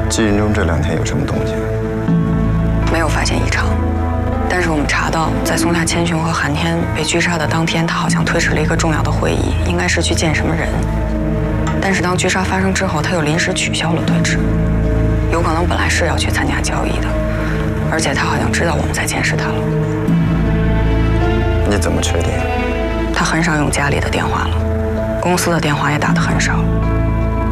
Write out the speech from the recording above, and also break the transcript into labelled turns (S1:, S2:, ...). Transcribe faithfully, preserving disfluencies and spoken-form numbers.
S1: 季云中这两天有什么动静？
S2: 没有发现异常，但是我们查到，在松下千雄和寒天被狙杀的当天，他好像推迟了一个重要的会议，应该是去见什么人。但是当狙杀发生之后，他又临时取消了对峙，有可能本来是要去参加交易的，而且他好像知道我们在监视他了。
S1: 你怎么确定？
S2: 他很少用家里的电话了，公司的电话也打得很少。